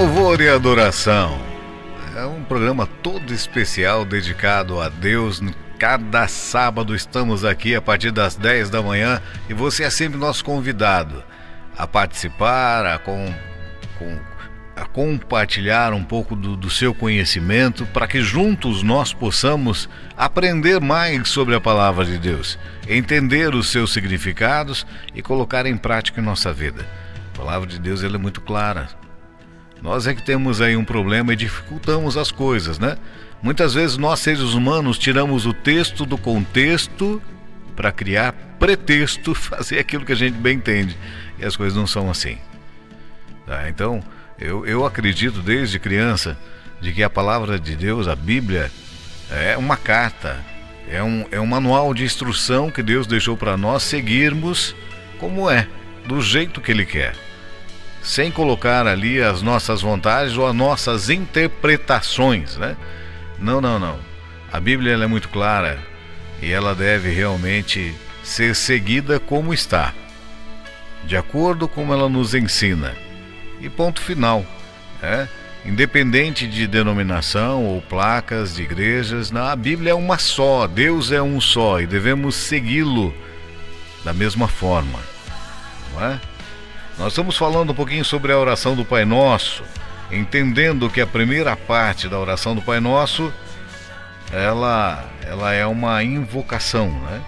Louvor e adoração. É um programa todo especial dedicado a Deus. Cada sábado estamos aqui a partir das 10 da manhã e você é sempre nosso convidado a participar, a compartilhar um pouco do seu conhecimento para que juntos nós possamos aprender mais sobre a palavra de Deus, entender os seus significados e colocar em prática em nossa vida. A palavra de Deus ela é muito clara. Nós é que temos aí um problema e dificultamos as coisas, né? Muitas vezes nós, seres humanos, tiramos o texto do contexto para criar pretexto, fazer aquilo que a gente bem entende. E as coisas não são assim. Tá? Então, eu acredito desde criança de que a palavra de Deus, a Bíblia, é uma carta, é um manual de instrução que Deus deixou para nós seguirmos como é, do jeito que Ele quer. Sem colocar ali as nossas vontades ou as nossas interpretações, né? Não. A Bíblia ela é muito clara e ela deve realmente ser seguida como está, de acordo com como ela nos ensina. E ponto final, né? Independente de denominação ou placas de igrejas, a Bíblia é uma só, Deus é um só e devemos segui-lo da mesma forma, não é? Nós estamos falando um pouquinho sobre a oração do Pai Nosso, entendendo que a primeira parte da oração do Pai Nosso, ela é uma invocação, né?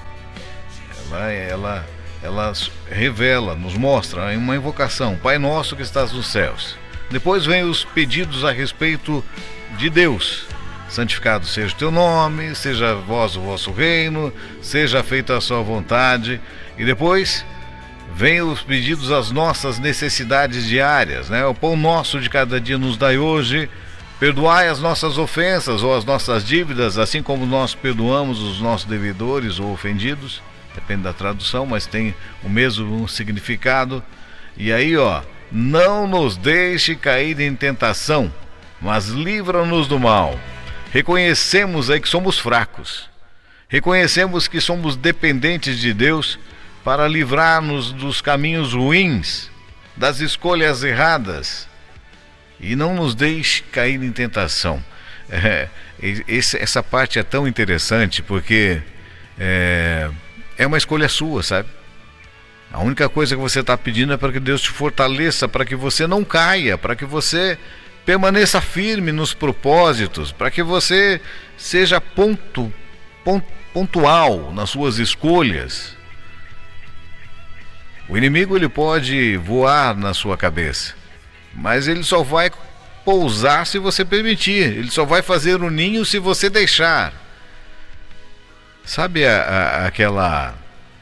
Ela revela, nos mostra uma invocação, Pai Nosso que estás nos céus. Depois vem os pedidos a respeito de Deus. Santificado seja o teu nome, seja vós o vosso reino, seja feita a sua vontade. E depois vem os pedidos às nossas necessidades diárias, né? O pão nosso de cada dia nos dai hoje, perdoai as nossas ofensas ou as nossas dívidas, assim como nós perdoamos os nossos devedores ou ofendidos, depende da tradução, mas tem o mesmo significado. E aí, não nos deixe cair em tentação, mas livra-nos do mal. Reconhecemos aí que somos fracos, reconhecemos que somos dependentes de Deus para livrar-nos dos caminhos ruins, das escolhas erradas, e não nos deixe cair em tentação. Essa parte é tão interessante porque é uma escolha sua, sabe? A única coisa que você está pedindo é para que Deus te fortaleça, para que você não caia, para que você permaneça firme nos propósitos, para que você seja pontual nas suas escolhas. O inimigo ele pode voar na sua cabeça, mas ele só vai pousar se você permitir, ele só vai fazer um ninho se você deixar. Sabe aquela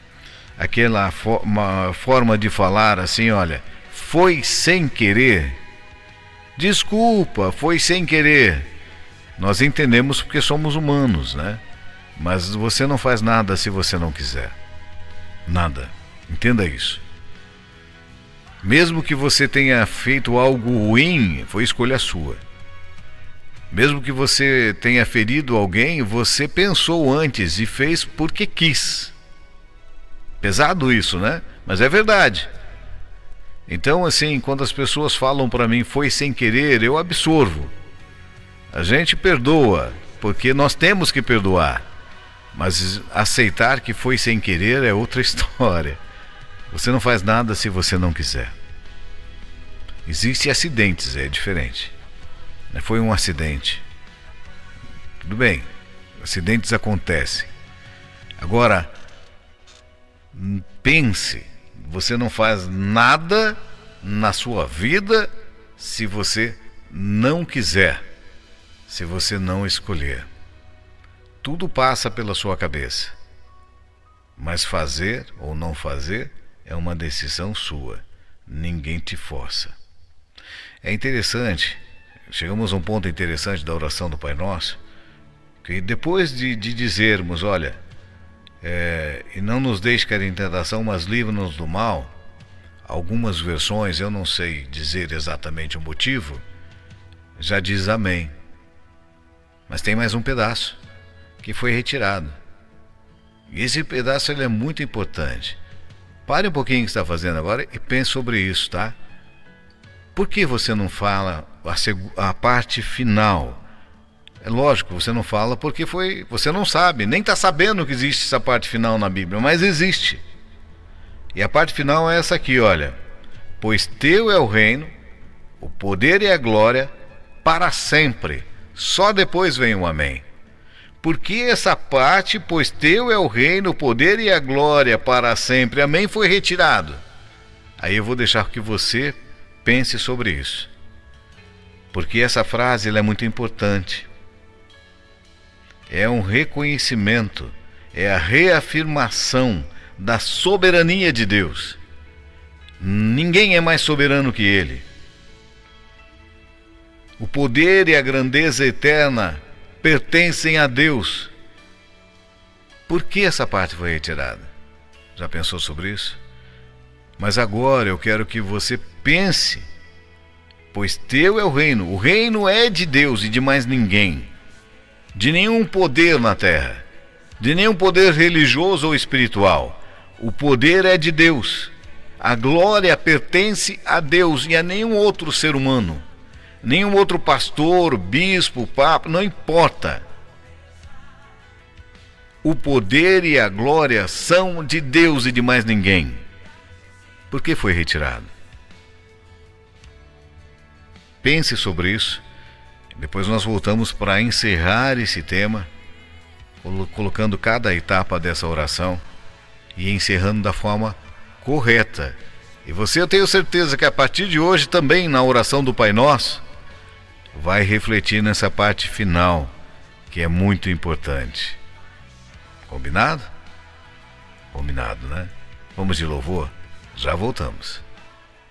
forma de falar assim, olha, foi sem querer? Desculpa, foi sem querer. Nós entendemos porque somos humanos, né? Mas você não faz nada se você não quiser. Nada. Entenda isso. Mesmo que você tenha feito algo ruim, foi escolha sua. Mesmo que você tenha ferido alguém, você pensou antes e fez porque quis. Pesado isso, né? Mas é verdade. Então, assim, quando as pessoas falam para mim, foi sem querer, eu absorvo. A gente perdoa, porque nós temos que perdoar. Mas aceitar que foi sem querer é outra história. Você não faz nada se você não quiser. Existem acidentes, é diferente. Foi um acidente. Tudo bem, acidentes acontecem. Agora, pense, você não faz nada na sua vida se você não quiser, se você não escolher. Tudo passa pela sua cabeça, mas fazer ou não fazer é uma decisão sua, ninguém te força. É interessante, chegamos a um ponto interessante da oração do Pai Nosso, que depois de dizermos, olha, e não nos deixe cair em tentação, mas livra-nos do mal, algumas versões, eu não sei dizer exatamente o motivo, já diz amém. Mas tem mais um pedaço que foi retirado. E esse pedaço ele é muito importante. Pare um pouquinho o que está fazendo agora e pense sobre isso, tá? Por que você não fala a parte final? É lógico, você não fala porque você não sabe, nem está sabendo que existe essa parte final na Bíblia, mas existe. E a parte final é essa aqui, olha. Pois teu é o reino, o poder e a glória para sempre. Só depois vem o amém. Por que essa parte, pois teu é o reino, o poder e a glória para sempre, amém, foi retirado? Aí eu vou deixar que você pense sobre isso. Porque essa frase ela é muito importante. É um reconhecimento, é a reafirmação da soberania de Deus. Ninguém é mais soberano que Ele. O poder e a grandeza eterna pertencem a Deus. Por que essa parte foi retirada? Já pensou sobre isso? Mas agora eu quero que você pense, pois teu é o reino é de Deus e de mais ninguém, de nenhum poder na terra, de nenhum poder religioso ou espiritual. O poder é de Deus, a glória pertence a Deus e a nenhum outro ser humano, nenhum outro pastor, bispo, papa, não importa. O poder e a glória são de Deus e de mais ninguém. Por que foi retirado? Pense sobre isso. Depois nós voltamos para encerrar esse tema, colocando cada etapa dessa oração e encerrando da forma correta. E você, eu tenho certeza que a partir de hoje também na oração do Pai Nosso vai refletir nessa parte final, que é muito importante. Combinado? Combinado, né? Vamos de louvor? Já voltamos.